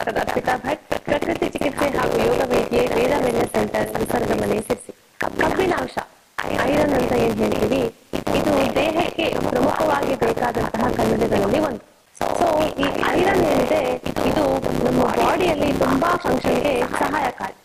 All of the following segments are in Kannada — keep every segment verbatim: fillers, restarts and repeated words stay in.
ಡಾಕ್ಟರ್ ಅರ್ಪಿತಾ ಭಟ್, ಪ್ರಕೃತಿ ಚಿಕಿತ್ಸೆ ಹಾಗೂ ಯೋಗ ವೈದ್ಯೆ, ವೇದ ವೆಲ್ನೆಸ್ ಸೆಂಟರ್, ನಿಸರ್ಗ ಮನೆ, ಸಿರ್ಸಿ. ಕಬ್ಬಿಣಾಂಶ ಐರನ್ ಅಂತ ಏನ್ ಹೇಳ್ತೀವಿ, ಇದು ದೇಹಕ್ಕೆ ಪ್ರಮುಖವಾಗಿ ಬೇಕಾದಂತಹ ಕಲ್ಲುಗಳಲ್ಲಿ ಒಂದು. ಸೊ ಈ ಐರನ್ ಏನಿದೆ ಇದು ನಮ್ಮ ಬಾಡಿಯಲ್ಲಿ ತುಂಬಾ ಫಂಕ್ಷನ್ಗೆ ಸಹಾಯಕಾರಿ.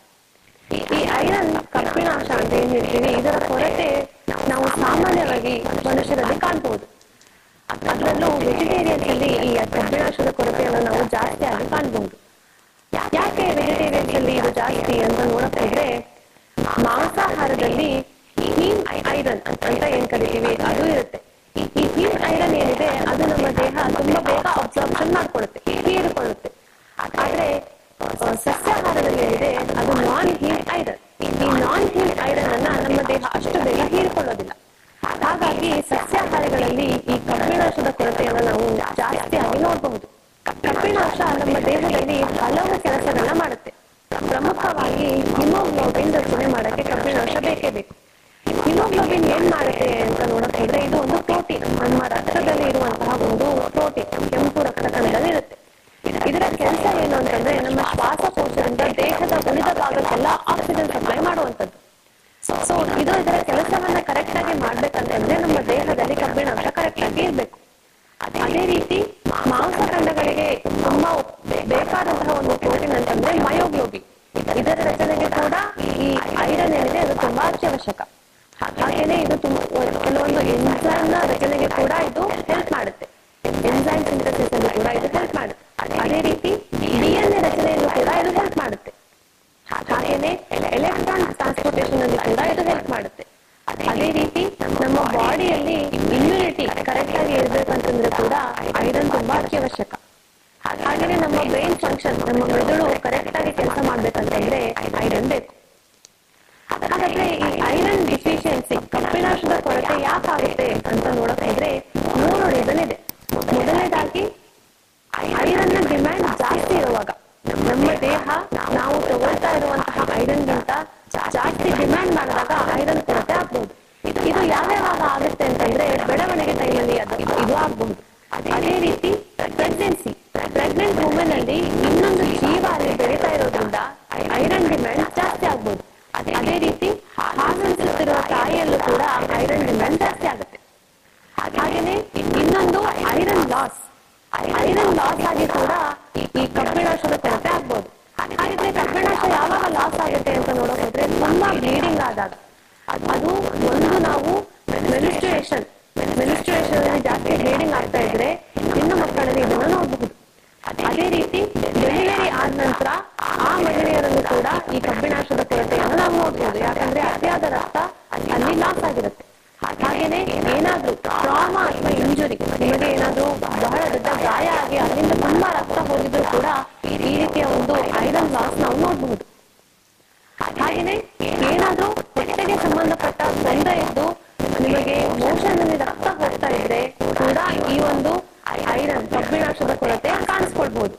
ಈ ಐರನ್ ಕಬ್ಬಿಣಾಂಶ ಅಂತ ಏನ್ ಹೇಳ್ತೀವಿ, ಇದರ ಕೊರತೆ ನಾವು ಸಾಮಾನ್ಯವಾಗಿ ಮನುಷ್ಯರಲ್ಲಿ ಕಾಣಬಹುದು. ಅದರಲ್ಲೂ ವೆಜಿಟೇರಿಯನ್ಸ್ ಅಲ್ಲಿ ಈ ಕಬ್ಬಿಣಾಂಶದ ಕೊರತೆಯನ್ನು ನಾವು ಜಾಸ್ತಿ ಆಗಿ ಕಾಣಬಹುದು. ಯಾಕೆ ವೆಜಿಟೇರಿಯನ್ಸ್ ಅಲ್ಲಿ ಇದು ಜಾಸ್ತಿ ಅಂತ ನೋಡಕ್ ಹೋದ್ರೆ, ಮಾಂಸಾಹಾರದಲ್ಲಿ ಹೀಮ್ ಐರನ್ ಅಂತ ಏನ್ ಕರಿತೀವಿ ಅದು ಇರುತ್ತೆ. ಈ ಹೀಮ್ ಐರನ್ ಏನಿದೆ ಅದು ನಮ್ಮ ದೇಹ ತುಂಬಾ ಬೇಗ ಅಬ್ಸಾರ್ಪ್ಷನ್ ಮಾಡ್ಕೊಳ್ಳುತ್ತೆ, ಹೀರಿಕೊಳ್ಳುತ್ತೆ. ಆದ್ರೆ ಸಸ್ಯಾಹಾರದಲ್ಲಿ ಏನಿದೆ ಅದು ನಾನ್ ಹೀಮ್ ಐರನ್. ಈ ನಾನ್ ಹೀಮ್ ಐರನ್ ಅನ್ನ ನಮ್ಮ ದೇಹ ಅಷ್ಟು ಬೇಗ ಹೀರಿಕೊಳ್ಳೋದಿಲ್ಲ. ಹಾಗಾಗಿ ಸಸ್ಯಾಹಾರಿಗಳಲ್ಲಿ ಈ ಕಬ್ಬಿಣಾಂಶದ ಕೊರತೆಯನ್ನು ನಾವು ಜಾಸ್ತಿಯಾಗಿ ನೋಡಬಹುದು. ಕಬ್ಬಿಣಾಂಶ ನಮ್ಮ ದೇಹದಲ್ಲಿ ಹಲವು ಕೆಲಸಗಳನ್ನ ಮಾಡುತ್ತೆ. ಪ್ರಮುಖವಾಗಿ ಹಿಮೋಗ್ಲೋಬಿನ್ ರಚನೆ ಮಾಡಕ್ಕೆ ಕಬ್ಬಿಣಾಂಶ ಬೇಕೇ ಬೇಕು. ಹಿಮೋಗ್ಲೋಬಿನ್ ಏನ್ ಮಾಡುತ್ತೆ ಅಂತ ನೋಡಕ್ ಹೋದ್ರೆ, ಇದು ಒಂದು ಪ್ರೋಟೀನ್, ನಮ್ಮ ರಕ್ತದಲ್ಲಿ ಇರುವಂತಹ ಒಂದು ಪ್ರೋಟೀನ್, ಕೆಂಪು ರಕ್ತ ಕಣದಲ್ಲಿ ಇರುತ್ತೆ. ಇದರ ಕೆಲಸ ಏನು ಅಂತಂದ್ರೆ, ನಮ್ಮ ಶ್ವಾಸಕೋಶದಿಂದ ದೇಹದ ಉಳಿದ ಭಾಗಕ್ಕೆಲ್ಲ ಆಕ್ಸಿಜನ್ ಸಪ್ಲೈ ಮಾಡುವಂತದ್ದು. ಸೊ ಇದು ಇದರ ಕೆಲಸವನ್ನ ಕರೆಕ್ಟ್ ಆಗಿ ಮಾಡ್ಬೇಕಂತಂದ್ರೆ ನಮ್ಮ ದೇಹದಲ್ಲಿ ಕಬ್ಬಿಣಾಂಶ ಕರೆಕ್ಟ್ ಆಗಿ ಇರ್ಬೇಕು. ಅದೇ ರೀತಿ ಮಾಂಸಖಂಡಗಳಿಗೆ ತುಂಬಾ ಬೇಕಾದಂತಹ ಒಂದು ಪ್ರೋಟೀನ್ ಅಂತಂದ್ರೆ ಮಯೋಗ್ಲೋಬಿನ್. ಇದರ ರಚನೆಗೆ ಕೂಡ ಈ ಐರನ್ ಏನಿದೆ ಅದು ತುಂಬಾ ಅತ್ಯವಶ್ಯಕ. ಹಾಗೇನೆ ಇದು ತುಂಬಾ ಕೆಲವೊಂದು ಎಂಜೈಮ್ ನ ರಚನೆಗೆ ಕೂಡ ಇದು ಹೆಲ್ಪ್ ಮಾಡುತ್ತೆ. ಎಂಜೈಮ್ ಸಿಂಥಸಿಸ್ ಅಲ್ಲಿ ಕೂಡ ಇದು ಹೆಲ್ಪ್ ಮಾಡುತ್ತೆ. ಅದೇ ರೀತಿ ಡಿ ಎನ್ ಎ ರಚನೆಯಲ್ಲೂ ಕೂಡ ಇದು ಹೆಲ್ಪ್ ಮಾಡುತ್ತೆ. ಹಾಗೇನೆ ಎಲೆಕ್ಟ್ರಾನ್ ಟ್ರಾನ್ಸ್ಪೋರ್ಟೇಷನ್ ಅಲ್ಲಿ ಕೂಡ ಇದು ಹೆಲ್ಪ್ ಮಾಡುತ್ತೆ. ಅದೇ ರೀತಿ ನಮ್ಮ ಬಾಡಿಯಲ್ಲಿ ಇಮ್ಯುನಿಟಿ ಕರೆಕ್ಟ್ ಆಗಿ ಇರ್ಬೇಕಂತಂದ್ರೆ ಕೂಡ ಐರನ್ ತುಂಬಾ ಅತ್ಯವಶ್ಯಕ. ಹಾಗೇನೆ ನಮ್ಮ ಬ್ರೈನ್ ಫಂಕ್ಷನ್, ನಮ್ಮ ಮೆದುಳು ಕರೆಕ್ಟ್ ಆಗಿ ಕೆಲಸ ಮಾಡ್ಬೇಕಂತಂದ್ರೆ ಐರನ್ ಬೇಕು. ಹಾಗಾದ್ರೆ ಈ ಐರನ್ ಡಿಫಿಷಿಯನ್ಸಿ, ಕಬ್ಬಿಣಾಂಶದ ಕೊರತೆ ಯಾಕಾಗುತ್ತೆ ಅಂತ ನೋಡಕ್ ಹೋದ್ರೆ ಮೂರು ರೀಸನ್ ಇದೆ. ಮೊದಲನೇದಾಗಿ ಐರನ್ ನ ಡಿಮ್ಯಾಂಡ್ ಜಾಸ್ತಿ ಇರುವಾಗ ನಮ್ಮ ದೇಹ ನಾವು ತಗೊಳ್ತಾ ಇರುವಂತಹ ಐರನ್ ಗಿಂತ ಜಾಸ್ತಿ ಡಿಮ್ಯಾಂಡ್ ಮಾಡಿದಾಗ ಐರನ್ ಕೊರತೆ ಆಗ್ಬಹುದು. ಇದು ಯಾವ್ಯಾವಾಗ ಆಗುತ್ತೆ ಅಂತಂದ್ರೆ ಬೆಳವಣಿಗೆ ಟೈಮಲ್ಲಿ ಅದು ಇದು ಆಗ್ಬಹುದು. ಅದೇ ರೀತಿ ಪ್ರೆಗ್ನೆನ್ಸಿ, ಪ್ರೆಗ್ನೆಂಟ್ ವುಮೆನ್ ಅಲ್ಲಿ ಇನ್ನೊಂದು ಜೀವ ಅಲ್ಲಿ ಬೆಳೀತಾ ಇರೋದ್ರಿಂದ ಐರನ್ ಡಿಮ್ಯಾಂಡ್ ಜಾಸ್ತಿ ಆಗ್ಬಹುದು. ಅದೇ ರೀತಿ ಹಾಲುಣಿಸುತ್ತಿರುವ ತಾಯಿಯಲ್ಲೂ ಕೂಡ ಐರನ್ ಡಿಮ್ಯಾಂಡ್ ಜಾಸ್ತಿ ಆಗುತ್ತೆ. ಹಾಗೇನೆ ಇನ್ನೊಂದು ಐರನ್ ಲಾಸ್, ಐರನ್ ಲಾಸ್ ಆಗಿ ಕೂಡ ಈ ಕಬ್ಬಿಣಾಂಶದ ಕೊರತೆ ಆಗ್ಬಹುದು. ಹಾಗಿದ್ರೆ ಕಬ್ಬಿಣಾಂಶ ಯಾವಾಗ ಲಾಸ್ ಆಗುತ್ತೆ ಅಂತ ನೋಡಕ್ ಹೋದ್ರೆ, ತುಂಬಾ ಬ್ಲೀಡಿಂಗ್ ಆದಾಗ, ಅದು ಒಂದು ನಾವು ಮೆನಿಸ್ಟ್ರೇಷನ್ ಮೆನಿಸ್ಟ್ರೇಷನ್ ಅಲ್ಲಿ ಜಾಸ್ತಿ ಬ್ಲೀಡಿಂಗ್ ಆಗ್ತಾ ಇದ್ರೆ ಹೆಣ್ಣು ಮಕ್ಕಳಲ್ಲಿ ಇದನ್ನ ನೋಡಬಹುದು. ಅದೇ ರೀತಿ ಡೆಲಿವರಿ ಆದ ನಂತರ ಆ ಮಹಿಳೆಯರಲ್ಲೂ ಕೂಡ ಈ ಕಬ್ಬಿಣಾಂಶದ ಕೊರತೆಯನ್ನು ನಾವು ನೋಡಬಹುದು. ಯಾಕಂದ್ರೆ ಅತಿಯಾದ ರಕ್ತ ಅಲ್ಲಿ ಲಾಸ್ ಆಗಿರುತ್ತೆ. ಹಾಗೇನೆ ಏನಾದ್ರೂ ಟ್ರಾಮಾ ಅಥವಾ ಇಂಜುರಿ, ನಿಮಗೆ ಏನಾದ್ರೂ ಬಹಳ ದೊಡ್ಡ ಗಾಯ ಆಗಿ ಅಲ್ಲಿಂದ ತುಂಬಾ ರಕ್ತ ಹೋಗಿದ್ರು ಕೂಡ ಈ ರೀತಿಯ ಒಂದು ಐರನ್ ಲಾಸ್ ನಾವು ನೋಡಬಹುದು. ಹಾಗೇನೆ ಏನಾದ್ರೂ ಹೊಟ್ಟೆಗೆ ಸಂಬಂಧಪಟ್ಟ ತೊಂದರೆ ಇದ್ದು ನಿಮಗೆ ಮೋಷನ್ ಅಲ್ಲಿ ರಕ್ತ ಹೋಗ್ತಾ ಇದ್ರೆ ಕೂಡ ಈ ಒಂದು ಐರನ್ ಕಬ್ಬಿಣಾಂಶದ ಕೊರತೆ ಕಾಣಿಸ್ಕೊಳ್ಬಹುದು.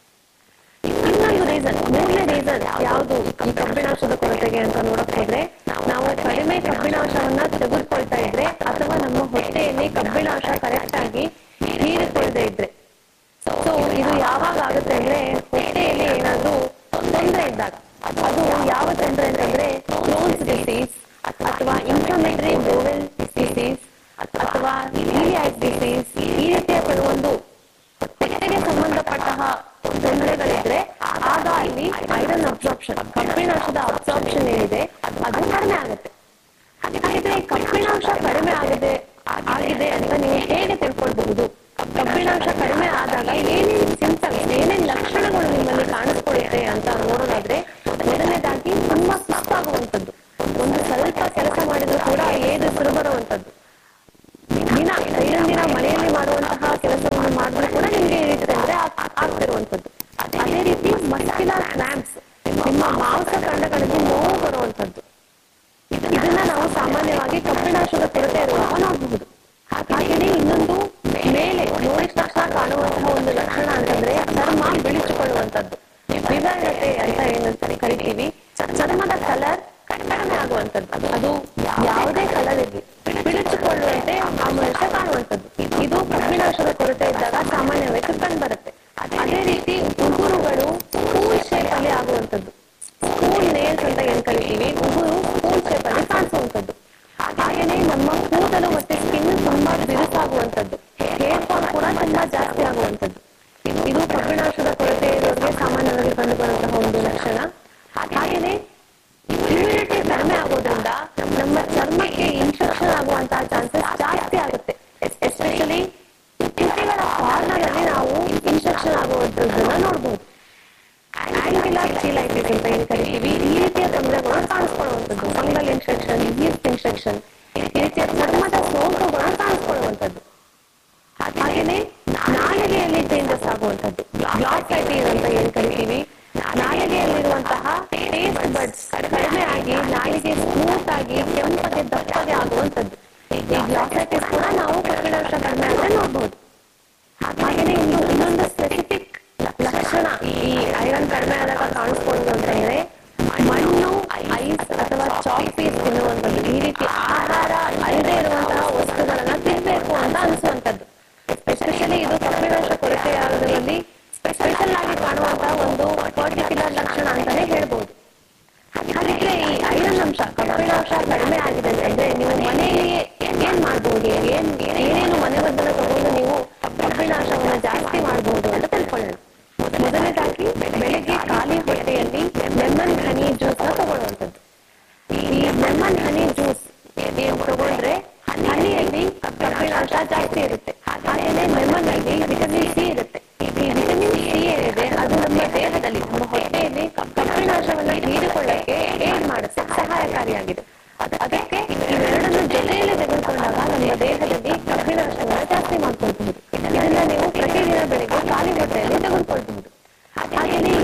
ಇನ್ನೊಂದು ರೀಸನ್, ಮೂರನೇ ರೀಸನ್ ಯಾವುದು ಈ ಕಬ್ಬಿಣಾಂಶದ ಕೊರತೆಗೆ ಅಂತ ನೋಡಕ್ ಹೋದ್ರೆ, ನಾವು ಕಡಿಮೆ ಕಬ್ಬಿಣಾಂಶವನ್ನ ತೆಗೆದುಕೊಳ್ತಾ ಇದ್ರೆ ಅಥವಾ ನಮ್ಮ ಹೊಟ್ಟೆಯಲ್ಲಿ ಕಬ್ಬಿಣಾಂಶ ಕರೆಕ್ಟ್ ಆಗಿ ಹೀರಿಕೊಳ್ಳದೆ ಇದ್ರೆ. ಸೊ ಇದು ಯಾವಾಗ ಆಗುತ್ತೆ ಅಂದ್ರೆ, ಹೊಟ್ಟೆಯಲ್ಲಿ ಏನಾದ್ರೂ ತೊಂದರೆ ಇದ್ದಾಗ. ಅದು ಯಾವ ತೊಂದರೆ ಅಂತಂದ್ರೆ ಕ್ರೋನ್ಸ್ ಡಿಸೀಸ್ ಅಥವಾ ಇನ್ಫ್ಲಮೇಟರಿ ಬೌವೆಲ್ ಡಿಸೀಸ್ ಅಥವಾ ಇಲಿಯಾಕ್ ಡಿಸೀಸ್, ಈ ರೀತಿಯ ಕೆಲವೊಂದು ಹೊಟ್ಟೆಗೆ ಸಂಬಂಧಪಟ್ಟ ತೊಂದರೆಗಳಿದ್ರೆ ಆಗ ಅಲ್ಲಿ ಐರನ್ ಅಬ್ಸಾರ್ಪ್ಷನ್, ಕಬ್ಬಿಣಾಂಶದ ಅಬ್ಸಾರ್ಪ್ಷನ್ ಏನಿದೆ ಅದು ಕಡಿಮೆ ಆಗುತ್ತೆ. ಹಾಗಿದ್ರೆ ಕಬ್ಬಿಣಾಂಶ ಕಡಿಮೆ ಆಗಿದೆ ಆಗಿದೆ ಅಂತ ನೀವು ಹೇಗೆ ತಿಳ್ಕೊಳ್ಬಹುದು? ಕಬ್ಬಿಣಾಂಶ ಕಡಿಮೆ ಆದಾಗ ಏನೇನು ಸಿಂಪ್ಟಮ್ಸ್, ಏನೇನು ಲಕ್ಷಣಗಳು ನಿಮ್ಮಲ್ಲಿ ಕಾಣಿಸ್ಕೊಳ್ಳುತ್ತೆ ಅಂತ ನೋಡೋದಾದ್ರೆ, ಮೊದಲನೇದಾಗಿ ತುಂಬಾ ಸುಸ್ತಾಗುವಂಥದ್ದು, ಒಂದು ಸ್ವಲ್ಪ ಕೆಲಸ ಮಾಡಿದ್ರು ಕೂಡ ಏದು ಹೆಸರು ಬರುವಂಥದ್ದು, ದಿನ ದೈನಂದಿನ ಮನೆಯಲ್ಲಿ ಮಾಡುವಂತಹ ಕೆಲಸವನ್ನು ಮಾಡಿದ್ರು ಕೂಡ ನಿಮ್ಗೆ ತೊಂದರೆ ಆಗ್ತಿರುವಂಥದ್ದು. ಅದೇ ರೀತಿ ಮಸ್ಕ್ಯುಲರ್ ಕ್ರಾಂಪ್ಸ್, ನಿಮ್ಮ ಮಾಂಸಖಂಡಗಳಲ್ಲಿ ನೋವು ಬರುವಂಥದ್ದು. ಇದನ್ನ ನಾವು ಸಾಮಾನ್ಯವಾಗಿ ಕಬ್ಬಿಣಾಂಶದ ಕೊರತೆ ಇರುವಾಗ ನೋಡಬಹುದು. ಹಾಗೆಯೇ ಇನ್ನೊಂದು ಮೇಲೆ ನೋಡಿದ ತಕ್ಷಣ ಕಾಣುವಂತಹ ಇನ್ಫೆಕ್ಷನ್ ಆಗುವಂಥದ್ದನ್ನ ನೋಡ್ಬೋದು. ಆಂಗ್ಯುಲರ್ ಚೀಲೈಟಿಸ್ ಅಂತ ಏನ್ ಕರಿತೀವಿ, ಈ ರೀತಿಯ ತೊಂದರೆಗಳು ಕಾಣಿಸ್ಕೊಳ್ಳುವಂಥದ್ದು, ಫಂಗಲ್ ಇನ್ಫೆಕ್ಷನ್, ಯೀಸ್ಟ್ ಇನ್ಫೆಕ್ಷನ್, ಈ ರೀತಿಯ ಚರ್ಮದ ಸೋಂಕುಗಳು ಕಾಣಿಸ್ಕೊಳ್ಳುವಂಥದ್ದು. ಹಾಗೇನೆ ನಾಲಿಗೆಯಲ್ಲಿ ಚೇಂಜಸ್ ಆಗುವಂಥದ್ದು, ಗ್ಲಾಸೈಟಿಸ್ ಅಂತ ಏನ್ ಕರಿತೀವಿ, ನಾಲಿಗೆಯಲ್ಲಿರುವಂತಹ ಟೇಸ್ಟ್ ಬಡ್ಸ್ ಕಡಿಮೆ ಆಗಿ ನಾಲಿಗೆ ಸ್ಮೂತ್ ಆಗಿ ಕೆಂಪಗೆ ದಪ್ಪಗೆ ಆಗುವಂಥದ್ದು. ಈ ಗ್ಲಾಸೈಟಿಸ್ ಕೂಡ ನಾವು ಕಬ್ಬಿಣಾಂಶ ಕಡಿಮೆ ಆದ್ರೆ ನೋಡ್ಬೋದು. ಹಾಗೇನೆ ಇನ್ನು ಇನ್ನೊಂದು ಸ್ಪೆಸಿಫಿಕ್ ಲಕ್ಷಣ ಈ ಐರನ್ ಕಡಿಮೆ ಆದಾಗ ಕಾಣಿಸ್ಕೊಳ್ಳೋದು ಅಂತಂದ್ರೆ ಮಣ್ಣು, ಐಸ್ ಅಥವಾ ಚಾಕ್ ಪೀಸ್ ತಿನ್ನುವಂಥದ್ದು. ಈ ರೀತಿ ಆಹಾರ ಅಲ್ಲದೆ ಇರುವಂತಹ ವಸ್ತುಗಳನ್ನ ತಿನ್ಬೇಕು ಅಂತ ಅನಿಸುವಂಥದ್ದು. ಎಸ್ಪೆಷಲಿ ಇದು ಕಬ್ಬಿಣಾಂಶ ಕೊರತೆಯಾಗೋದ್ರಲ್ಲಿ ಸ್ಪೆಷಲ್ ಆಗಿ ಕಾಣುವಂತಹ ಒಂದು ಪರ್ಟಿಕ್ಯುಲರ್ ಲಕ್ಷಣ ಅಂತಾನೆ ಹೇಳ್ಬೋದು. ಹಾಗಿದ್ರೆ ಈ ಐರನ್ ಅಂಶ, ಕಬ್ಬಿಣಾಂಶ ಕಡಿಮೆ ಆಗಿದೆ ಅಂತಂದ್ರೆ ನೀವು ಮನೆಯಲ್ಲಿ ಏನ್ ಮಾಡ್ಬೋದು, ಏನ್ ಏನೇನು ಮನೆಮದ್ದನ್ನು ತಗೊಂಡು ನೀವು ಕಬ್ಬಿಣಾಂಶವನ್ನು ಜಾಸ್ತಿ